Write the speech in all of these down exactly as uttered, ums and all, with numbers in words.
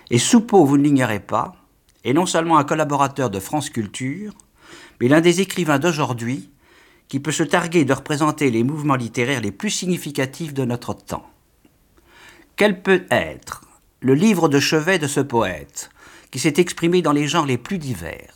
Et Soupeau, vous ne l'ignorez pas, est non seulement un collaborateur de France Culture, mais l'un des écrivains d'aujourd'hui qui peut se targuer de représenter les mouvements littéraires les plus significatifs de notre temps. Quel peut être le livre de chevet de ce poète, qui s'est exprimé dans les genres les plus divers?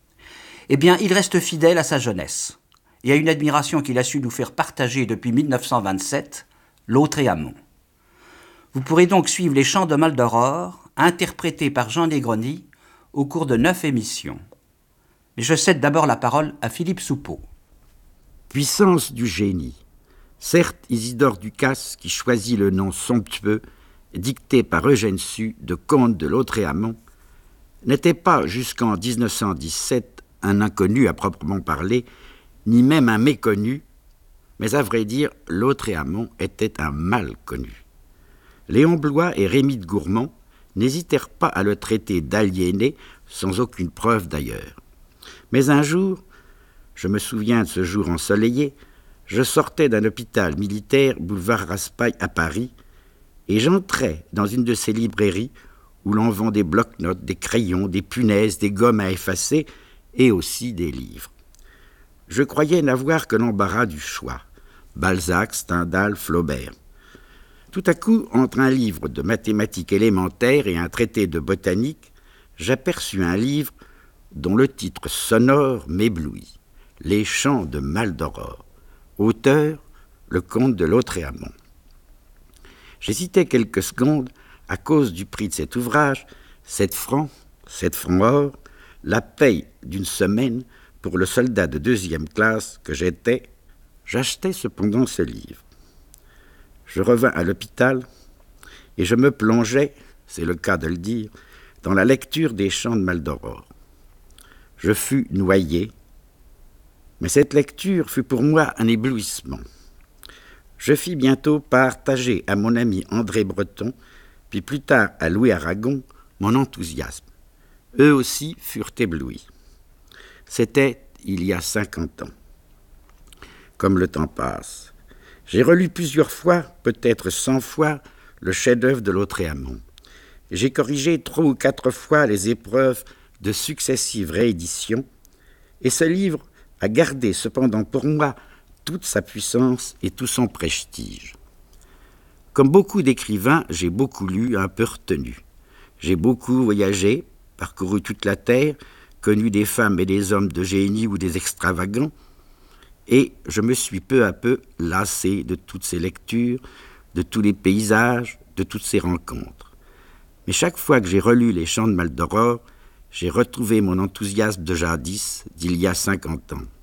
Eh bien, il reste fidèle à sa jeunesse, et à une admiration qu'il a su nous faire partager depuis mille neuf cent vingt-sept, Lautréamont. Vous pourrez donc suivre les chants de Maldoror, interprétés par Jean Negroni, au cours de neuf émissions. Mais je cède d'abord la parole à Philippe Soupeau. Puissance du génie. Certes, Isidore Ducasse, qui choisit le nom somptueux, dicté par Eugène Sue, de comte de Lautréamont, n'était pas jusqu'en dix-neuf cent dix-sept un inconnu à proprement parler, ni même un méconnu, mais à vrai dire, Lautréamont était un mal connu. Léon Bloy et Rémy de Gourmont n'hésitèrent pas à le traiter d'aliéné, sans aucune preuve d'ailleurs. Mais un jour, je me souviens de ce jour ensoleillé, je sortais d'un hôpital militaire, boulevard Raspail à Paris, et j'entrais dans une de ces librairies où l'on vend des blocs-notes, des crayons, des punaises, des gommes à effacer et aussi des livres. Je croyais n'avoir que l'embarras du choix. Balzac, Stendhal, Flaubert. Tout à coup, entre un livre de mathématiques élémentaires et un traité de botanique, j'aperçus un livre dont le titre sonore m'éblouit. Les chants de Maldoror. Auteur, le comte de Lautréamont. J'hésitais quelques secondes à cause du prix de cet ouvrage, sept francs, sept francs or, la paye d'une semaine pour le soldat de deuxième classe que j'étais. J'achetai cependant ce livre. Je revins à l'hôpital et je me plongeai, c'est le cas de le dire, dans la lecture des chants de Maldoror. Je fus noyé, mais cette lecture fut pour moi un éblouissement. Je fis bientôt partager à mon ami André Breton, puis plus tard à Louis Aragon, mon enthousiasme. Eux aussi furent éblouis. C'était il y a cinquante ans. Comme le temps passe. J'ai relu plusieurs fois, peut-être cent fois, le chef-d'œuvre de Lautréamont. J'ai corrigé trois ou quatre fois les épreuves de successives rééditions, et ce livre a gardé cependant pour moi toute sa puissance et tout son prestige. Comme beaucoup d'écrivains, j'ai beaucoup lu, un peu retenu. J'ai beaucoup voyagé, parcouru toute la terre, connu des femmes et des hommes de génie ou des extravagants, et je me suis peu à peu lassé de toutes ces lectures, de tous les paysages, de toutes ces rencontres. Mais chaque fois que j'ai relu les chants de Maldoror, j'ai retrouvé mon enthousiasme de jadis, d'il y a cinquante ans.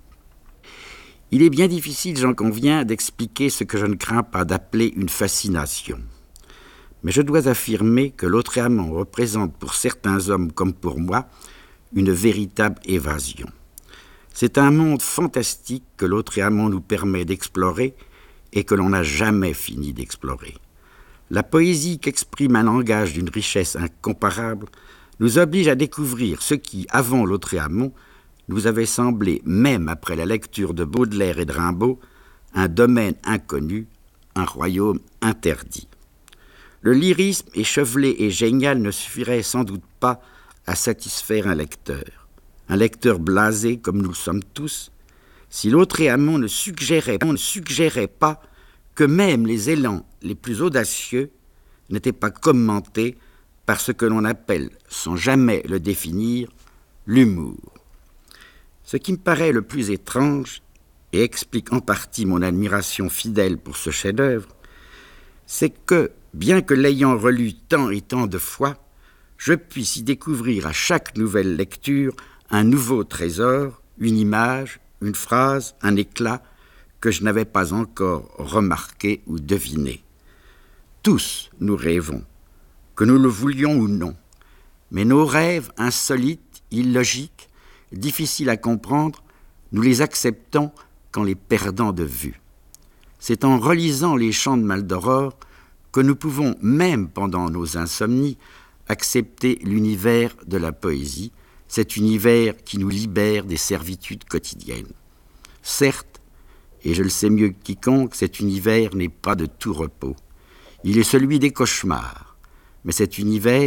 Il est bien difficile, j'en conviens, d'expliquer ce que je ne crains pas d'appeler une fascination. Mais je dois affirmer que Lautréamont représente pour certains hommes comme pour moi une véritable évasion. C'est un monde fantastique que Lautréamont nous permet d'explorer et que l'on n'a jamais fini d'explorer. La poésie qu'exprime un langage d'une richesse incomparable nous oblige à découvrir ce qui, avant Lautréamont, nous avait semblé, même après la lecture de Baudelaire et de Rimbaud, un domaine inconnu, un royaume interdit. Le lyrisme échevelé et génial ne suffirait sans doute pas à satisfaire un lecteur. Un lecteur blasé, comme nous le sommes tous, si Lautréamont ne suggérait, ne suggérait pas que même les élans les plus audacieux n'étaient pas commentés par ce que l'on appelle, sans jamais le définir, l'humour. Ce qui me paraît le plus étrange, et explique en partie mon admiration fidèle pour ce chef-d'œuvre, c'est que, bien que l'ayant relu tant et tant de fois, je puisse y découvrir à chaque nouvelle lecture un nouveau trésor, une image, une phrase, un éclat que je n'avais pas encore remarqué ou deviné. Tous nous rêvons, que nous le voulions ou non, mais nos rêves insolites, illogiques, difficiles à comprendre, nous les acceptons qu'en les perdant de vue. C'est en relisant les chants de Maldoror que nous pouvons, même pendant nos insomnies, accepter l'univers de la poésie, cet univers qui nous libère des servitudes quotidiennes. Certes, et je le sais mieux que quiconque, cet univers n'est pas de tout repos. Il est celui des cauchemars, mais cet univers,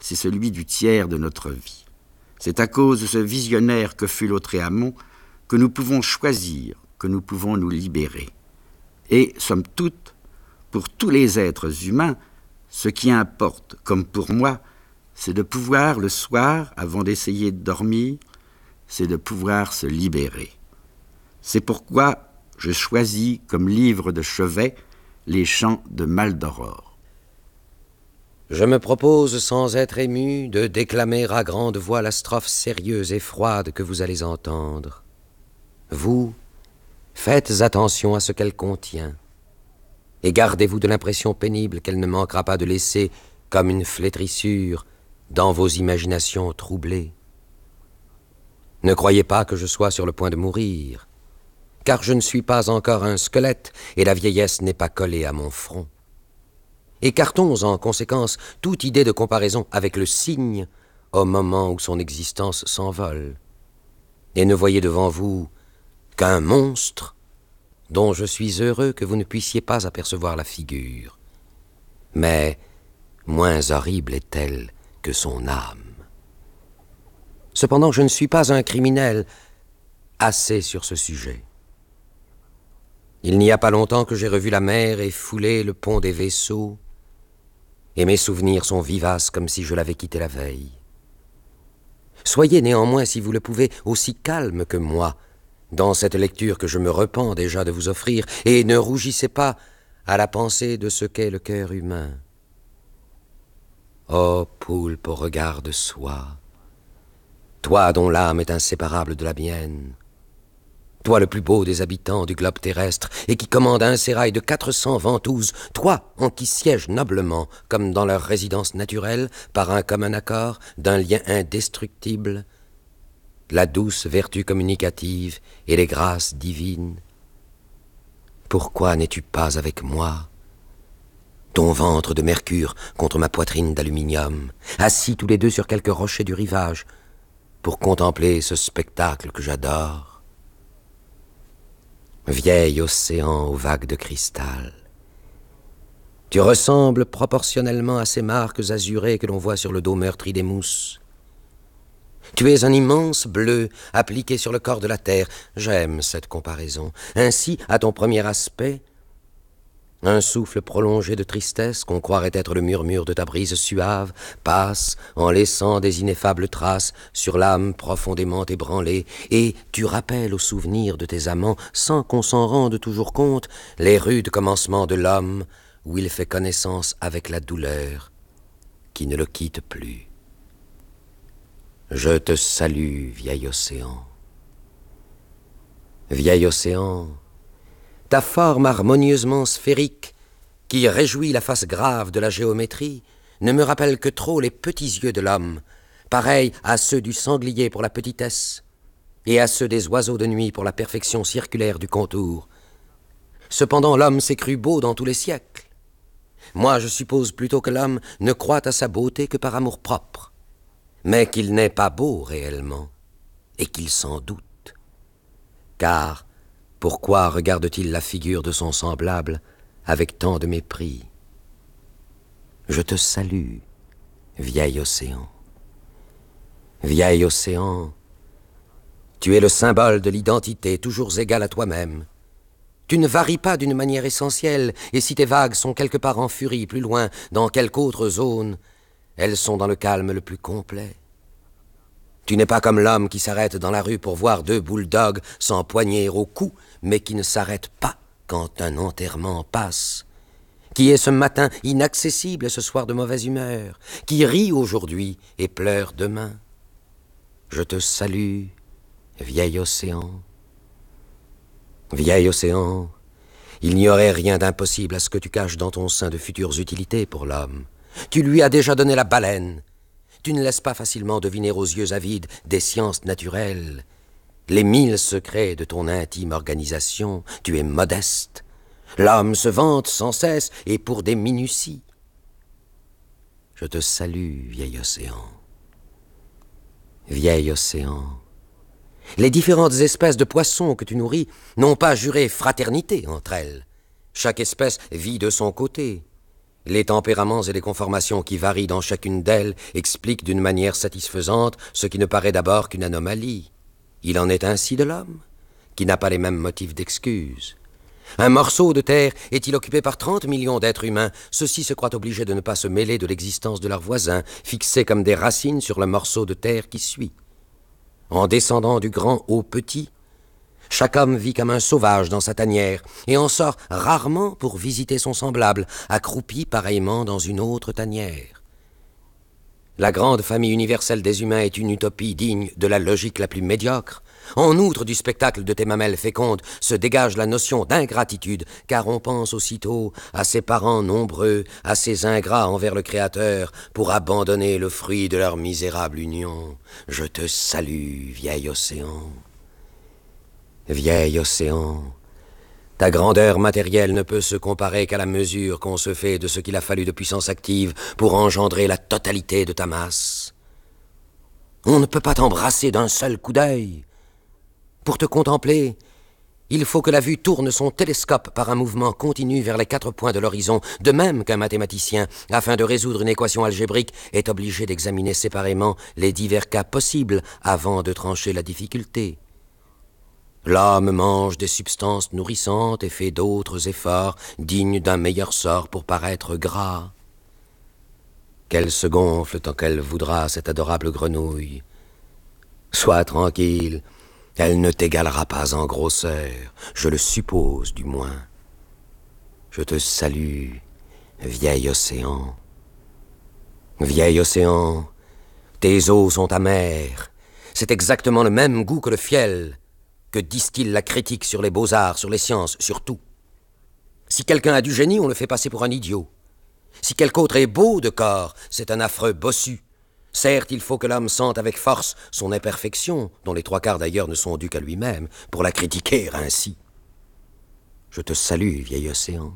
c'est celui du tiers de notre vie. C'est à cause de ce visionnaire que fut Lautréamont que nous pouvons choisir, que nous pouvons nous libérer. Et, somme toute, pour tous les êtres humains, ce qui importe, comme pour moi, c'est de pouvoir le soir, avant d'essayer de dormir, c'est de pouvoir se libérer. C'est pourquoi je choisis comme livre de chevet les chants de Maldoror. Je me propose, sans être ému, de déclamer à grande voix la strophe sérieuse et froide que vous allez entendre. Vous, faites attention à ce qu'elle contient, et gardez-vous de l'impression pénible qu'elle ne manquera pas de laisser, comme une flétrissure, dans vos imaginations troublées. Ne croyez pas que je sois sur le point de mourir, car je ne suis pas encore un squelette, et la vieillesse n'est pas collée à mon front. Écartons en conséquence toute idée de comparaison avec le cygne au moment où son existence s'envole, et ne voyez devant vous qu'un monstre dont je suis heureux que vous ne puissiez pas apercevoir la figure. Mais moins horrible est-elle que son âme. Cependant, je ne suis pas un criminel. Assez sur ce sujet. Il n'y a pas longtemps que j'ai revu la mer et foulé le pont des vaisseaux, et mes souvenirs sont vivaces comme si je l'avais quitté la veille. Soyez néanmoins, si vous le pouvez, aussi calme que moi dans cette lecture que je me repens déjà de vous offrir, et ne rougissez pas à la pensée de ce qu'est le cœur humain. Ô poulpe au regard de soie, toi dont l'âme est inséparable de la mienne, toi le plus beau des habitants du globe terrestre, et qui commande un sérail de quatre cents ventouses, toi en qui siègent noblement, comme dans leur résidence naturelle, par un commun accord, d'un lien indestructible, la douce vertu communicative et les grâces divines. Pourquoi n'es-tu pas avec moi, ton ventre de mercure contre ma poitrine d'aluminium, assis tous les deux sur quelque rocher du rivage, pour contempler ce spectacle que j'adore? Vieil océan aux vagues de cristal, tu ressembles proportionnellement à ces marques azurées que l'on voit sur le dos meurtri des mousses. Tu es un immense bleu appliqué sur le corps de la terre. J'aime cette comparaison. Ainsi, à ton premier aspect, un souffle prolongé de tristesse, qu'on croirait être le murmure de ta brise suave, passe en laissant des ineffables traces sur l'âme profondément ébranlée, et tu rappelles au souvenir de tes amants, sans qu'on s'en rende toujours compte, les rudes commencements de l'homme, où il fait connaissance avec la douleur qui ne le quitte plus. Je te salue, vieil océan. Vieil océan, ta forme harmonieusement sphérique, qui réjouit la face grave de la géométrie, ne me rappelle que trop les petits yeux de l'homme, pareils à ceux du sanglier pour la petitesse, et à ceux des oiseaux de nuit pour la perfection circulaire du contour. Cependant, l'homme s'est cru beau dans tous les siècles. Moi, je suppose plutôt que l'homme ne croit à sa beauté que par amour-propre, mais qu'il n'est pas beau réellement, et qu'il s'en doute. Car pourquoi regarde-t-il la figure de son semblable avec tant de mépris? Je te salue, vieil océan. Vieil océan, tu es le symbole de l'identité, toujours égale à toi-même. Tu ne varies pas d'une manière essentielle, et si tes vagues sont quelque part en furie, plus loin, dans quelque autre zone, elles sont dans le calme le plus complet. Tu n'es pas comme l'homme qui s'arrête dans la rue pour voir deux bulldogs s'empoigner au cou, mais qui ne s'arrête pas quand un enterrement passe, qui est ce matin inaccessible et ce soir de mauvaise humeur, qui rit aujourd'hui et pleure demain. Je te salue, vieil océan. Vieil océan, il n'y aurait rien d'impossible à ce que tu caches dans ton sein de futures utilités pour l'homme. Tu lui as déjà donné la baleine. Tu ne laisses pas facilement deviner aux yeux avides des sciences naturelles les mille secrets de ton intime organisation. Tu es modeste. L'homme se vante sans cesse et pour des minuties. Je te salue, vieil océan. Vieil océan, les différentes espèces de poissons que tu nourris n'ont pas juré fraternité entre elles. Chaque espèce vit de son côté. Les tempéraments et les conformations qui varient dans chacune d'elles expliquent d'une manière satisfaisante ce qui ne paraît d'abord qu'une anomalie. Il en est ainsi de l'homme, qui n'a pas les mêmes motifs d'excuse. Un morceau de terre est-il occupé par trente millions d'êtres humains? Ceux-ci se croient obligés de ne pas se mêler de l'existence de leurs voisins, fixés comme des racines sur le morceau de terre qui suit. En descendant du grand au petit, chaque homme vit comme un sauvage dans sa tanière et en sort rarement pour visiter son semblable, accroupi pareillement dans une autre tanière. La grande famille universelle des humains est une utopie digne de la logique la plus médiocre. En outre du spectacle de tes mamelles fécondes se dégage la notion d'ingratitude, car on pense aussitôt à ses parents nombreux, assez ingrats envers le Créateur, pour abandonner le fruit de leur misérable union. Je te salue, vieil océan. Vieil océan, ta grandeur matérielle ne peut se comparer qu'à la mesure qu'on se fait de ce qu'il a fallu de puissance active pour engendrer la totalité de ta masse. On ne peut pas t'embrasser d'un seul coup d'œil. Pour te contempler, il faut que la vue tourne son télescope par un mouvement continu vers les quatre points de l'horizon, de même qu'un mathématicien, afin de résoudre une équation algébrique, est obligé d'examiner séparément les divers cas possibles avant de trancher la difficulté. L'homme mange des substances nourrissantes et fait d'autres efforts dignes d'un meilleur sort pour paraître gras. Qu'elle se gonfle tant qu'elle voudra, cette adorable grenouille. Sois tranquille, elle ne t'égalera pas en grosseur, je le suppose du moins. Je te salue, vieil océan. Vieil océan, tes eaux sont amères. C'est exactement le même goût que le fiel que distille la critique sur les beaux-arts, sur les sciences, sur tout. Si quelqu'un a du génie, on le fait passer pour un idiot. Si quelque autre est beau de corps, c'est un affreux bossu. Certes, il faut que l'homme sente avec force son imperfection, dont les trois quarts d'ailleurs ne sont dus qu'à lui-même, pour la critiquer ainsi. Je te salue, vieil océan.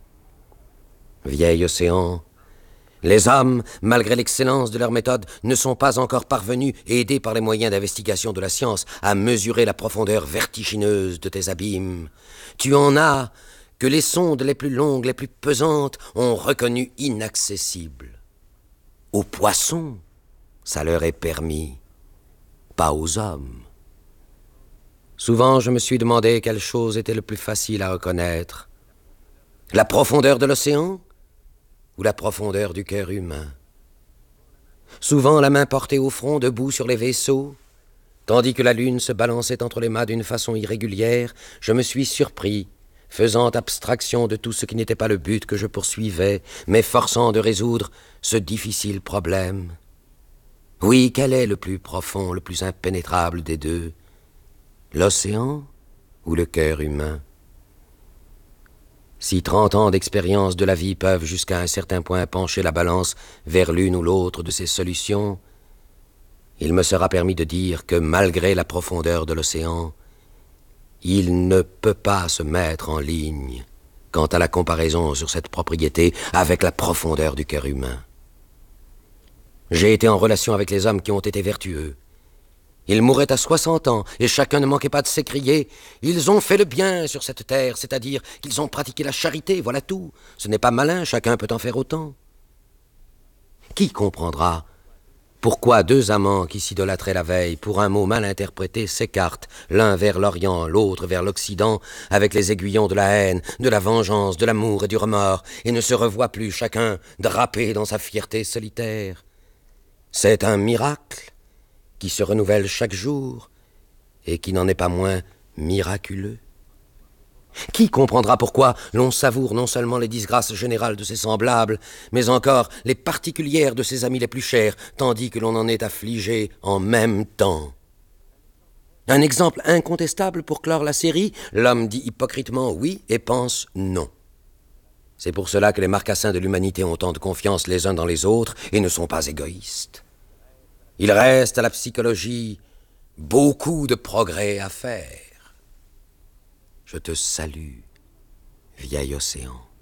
Vieil océan, les hommes, malgré l'excellence de leur méthode, ne sont pas encore parvenus, aidés par les moyens d'investigation de la science, à mesurer la profondeur vertigineuse de tes abîmes. Tu en as que les sondes les plus longues, les plus pesantes, ont reconnu inaccessibles. Aux poissons, ça leur est permis, pas aux hommes. Souvent, je me suis demandé quelle chose était le plus facile à reconnaître. La profondeur de l'océan ou la profondeur du cœur humain. Souvent la main portée au front, debout sur les vaisseaux, tandis que la lune se balançait entre les mâts d'une façon irrégulière, je me suis surpris, faisant abstraction de tout ce qui n'était pas le but que je poursuivais, m'efforçant de résoudre ce difficile problème. Oui, quel est le plus profond, le plus impénétrable des deux? L'océan ou le cœur humain? Si trente ans d'expérience de la vie peuvent jusqu'à un certain point pencher la balance vers l'une ou l'autre de ces solutions, il me sera permis de dire que malgré la profondeur de l'océan, il ne peut pas se mettre en ligne quant à la comparaison sur cette propriété avec la profondeur du cœur humain. J'ai été en relation avec les hommes qui ont été vertueux. Ils mouraient à soixante ans, et chacun ne manquait pas de s'écrier « Ils ont fait le bien sur cette terre, c'est-à-dire qu'ils ont pratiqué la charité, voilà tout. Ce n'est pas malin, chacun peut en faire autant. » Qui comprendra pourquoi deux amants qui s'idolâtraient la veille, pour un mot mal interprété, s'écartent, l'un vers l'Orient, l'autre vers l'Occident, avec les aiguillons de la haine, de la vengeance, de l'amour et du remords, et ne se revoient plus, chacun drapé dans sa fierté solitaire? C'est un miracle qui se renouvelle chaque jour et qui n'en est pas moins miraculeux. Qui comprendra pourquoi l'on savoure non seulement les disgrâces générales de ses semblables, mais encore les particulières de ses amis les plus chers, tandis que l'on en est affligé en même temps? Un exemple incontestable pour clore la série, l'homme dit hypocritement oui et pense non. C'est pour cela que les marcassins de l'humanité ont tant de confiance les uns dans les autres et ne sont pas égoïstes. Il reste à la psychologie beaucoup de progrès à faire. Je te salue, vieil océan.